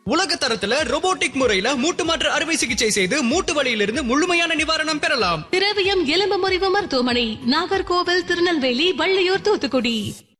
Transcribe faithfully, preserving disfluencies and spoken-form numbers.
உலக தரத்துல robotic முறையில மூட்டு மாற்று அறுவை சிகிச்சை செய்து மூட்டு வலியிலிருந்து முழுமையான நிவாரணம் பெறலாம். திரவியம் எலும்பு முறிவு மருத்துவமனை, நாகர்கோவில், திருநெல்வேலி, வள்ளியூர், தூத்துக்குடி.